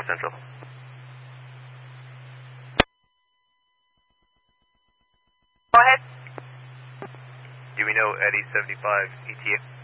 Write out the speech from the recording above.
Central. Go ahead. Do we know Eddie 75 ETA?